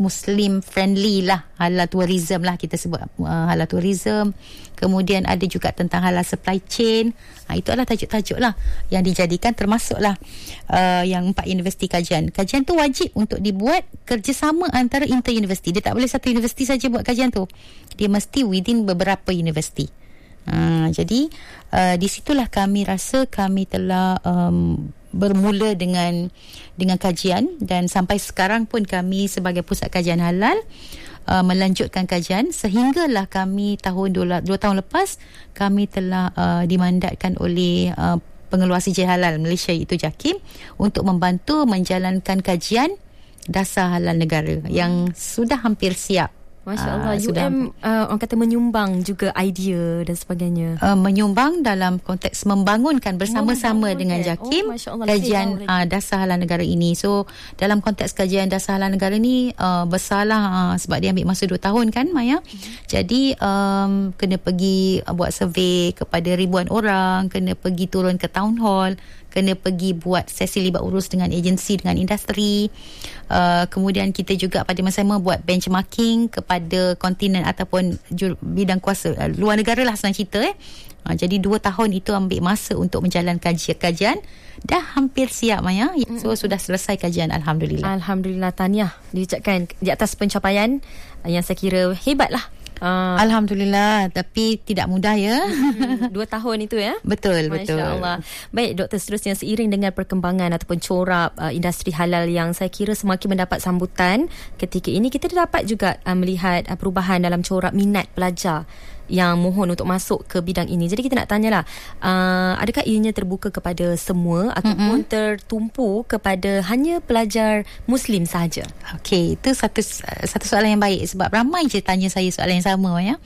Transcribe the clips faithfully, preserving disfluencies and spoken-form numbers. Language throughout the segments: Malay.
Muslim friendly lah, halal tourism lah kita sebut, uh, halal tourism. Kemudian ada juga tentang halal supply chain. Ha, itu adalah tajuk-tajuk lah yang dijadikan, termasuklah uh, yang empat universiti kajian. Kajian tu wajib untuk dibuat kerjasama antara inter-universiti. Dia tak boleh satu universiti saja buat kajian tu. Dia mesti within beberapa universiti. Ha, jadi uh, di situlah kami rasa kami telah um, bermula dengan dengan kajian, dan sampai sekarang pun kami sebagai pusat kajian halal uh, melanjutkan kajian sehinggalah kami tahun dua, dua tahun lepas kami telah uh, dimandatkan oleh uh, pengeluar sijil halal Malaysia iaitu JAKIM untuk membantu menjalankan kajian dasar halal negara yang sudah hampir siap. Masya Allah, uh, U M uh, orang kata menyumbang juga idea dan sebagainya. Uh, menyumbang dalam konteks membangunkan bersama-sama membangunkan dengan JAKIM oh, kajian uh, dasar halal negara ini. So dalam konteks kajian dasar halal negara ni uh, besarlah uh, sebab dia ambil masa dua tahun kan Maya. Mm-hmm. Jadi um, kena pergi uh, buat survey kepada ribuan orang, kena pergi turun ke town hall, kena pergi buat sesi libat urus dengan agensi, dengan industri. Uh, kemudian kita juga pada masa sama buat benchmarking kepada kontinen ataupun jur, bidang kuasa uh, luar negara lah senang cerita eh. Uh, jadi dua tahun itu ambil masa untuk menjalankan kajian-kajian. Dah hampir siap Maya. So mm-hmm. sudah selesai kajian, Alhamdulillah. Alhamdulillah, tahniah diucapkan di atas pencapaian yang saya kira hebat lah. Uh, Alhamdulillah, tapi tidak mudah ya. Dua tahun itu ya. Betul, Masya betul. Allah. Baik doktor, seterusnya seiring dengan perkembangan ataupun corak uh, industri halal yang saya kira semakin mendapat sambutan ketika ini, kita dapat juga uh, melihat uh, perubahan dalam corak minat pelajar yang mohon untuk masuk ke bidang ini. Jadi kita nak tanyalah, uh, adakah ianya terbuka kepada semua ataupun mm-hmm. tertumpu kepada hanya pelajar Muslim sahaja? Okey, itu satu satu soalan yang baik sebab ramai je tanya saya soalan yang sama ya.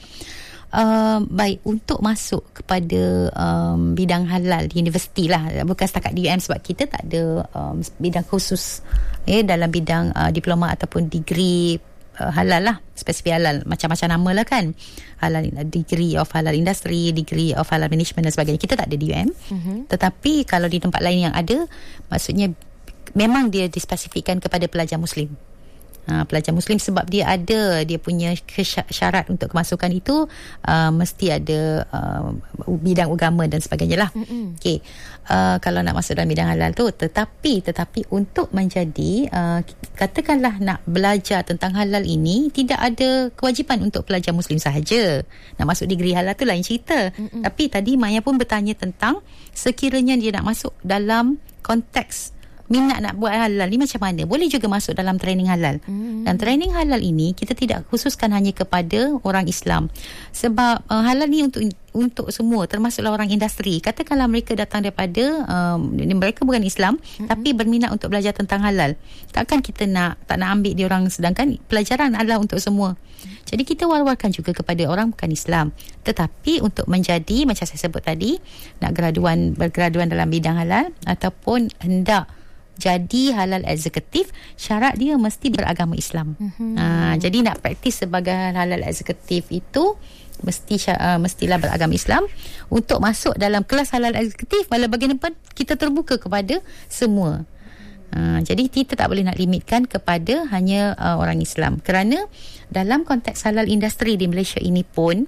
Uh, baik, untuk masuk kepada um, bidang halal di universiti lah, bukan setakat di U M sebab kita tak ada um, bidang khusus eh, dalam bidang uh, diploma ataupun degree Uh, halal lah, spesifik halal, macam-macam nama lah kan, halal degree of halal industry, degree of halal management dan sebagainya. Kita tak ada di U M. Mm-hmm. Tetapi kalau di tempat lain yang ada, maksudnya memang dia dispesifikkan kepada pelajar Muslim. Ha, pelajar Muslim sebab dia ada dia punya syarat untuk kemasukan itu, uh, mesti ada uh, bidang agama dan sebagainya lah. Mm-hmm. Okey, uh, kalau nak masuk dalam bidang halal tu, tetapi tetapi untuk menjadi uh, katakanlah nak belajar tentang halal ini, tidak ada kewajipan untuk pelajar Muslim sahaja. Nak masuk degree halal tu lain cerita. Mm-hmm. Tapi tadi Maya pun bertanya tentang sekiranya dia nak masuk dalam konteks minat nak buat halal ni macam mana, boleh juga masuk dalam training halal. Hmm. Dan training halal ini kita tidak khususkan hanya kepada orang Islam, sebab uh, halal ni untuk untuk semua, termasuklah orang industri. Katakanlah mereka datang daripada um, mereka bukan Islam, hmm. tapi berminat untuk belajar tentang halal, takkan kita nak tak nak ambil dia orang, sedangkan pelajaran adalah untuk semua. Jadi kita war-warkan juga kepada orang bukan Islam. Tetapi untuk menjadi, macam saya sebut tadi, nak graduan bergraduan dalam bidang halal ataupun hendak jadi halal eksekutif, syarat dia mesti beragama Islam. Mm-hmm. Ha, jadi nak praktis sebagai halal eksekutif itu mesti uh, mestilah beragama Islam. Untuk masuk dalam kelas halal eksekutif, walau bagaimanapun kita terbuka kepada semua. Ha, jadi kita tak boleh nak limitkan kepada hanya uh, orang Islam, kerana dalam konteks halal industri di Malaysia ini pun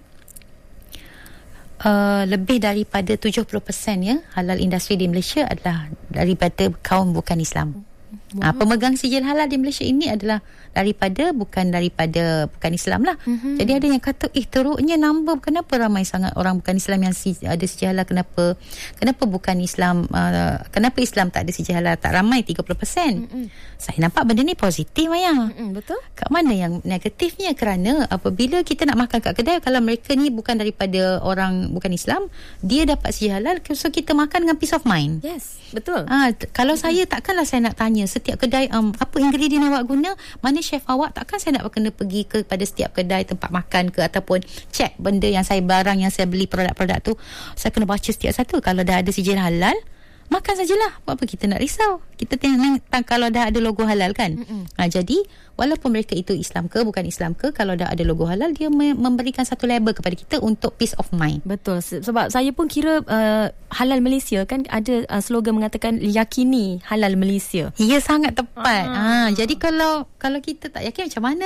Uh, lebih daripada tujuh puluh peratus ya halal industri di Malaysia adalah daripada kaum bukan Islam. Wow. Uh, pemegang sijil halal di Malaysia ini adalah daripada bukan daripada bukan Islam lah. Mm-hmm. Jadi ada yang kata, eh teruknya number, kenapa ramai sangat orang bukan Islam yang si, ada sijil halal, kenapa kenapa bukan Islam, uh, kenapa Islam tak ada sijil halal, tak ramai tiga puluh peratus. Mm-hmm. Saya nampak benda ni positif Maya. Mm-hmm, betul. Kat mana yang negatifnya? Kerana apabila kita nak makan kat kedai, kalau mereka ni bukan daripada orang bukan Islam, dia dapat sijil halal, so kita makan dengan peace of mind. Yes, betul. Ha, t- kalau mm-hmm. saya, takkanlah saya nak tanya setiap kedai um, apa ingredient awak guna, mana chef awak, takkan saya nak kena pergi kepada setiap kedai tempat makan ke, ataupun cek benda yang saya, barang yang saya beli, produk-produk tu, saya kena baca setiap satu. Kalau dah ada sijil halal, makan sajalah. Apa kita nak risau? Kita tengok kalau dah ada logo halal kan. Ha, jadi walaupun mereka itu Islam ke bukan Islam ke, kalau dah ada logo halal, dia memberikan satu label kepada kita untuk peace of mind. Betul. Sebab saya pun kira uh, halal Malaysia kan ada uh, slogan mengatakan yakini halal Malaysia. Ya, sangat tepat. Ha, jadi kalau kalau kita tak yakin macam mana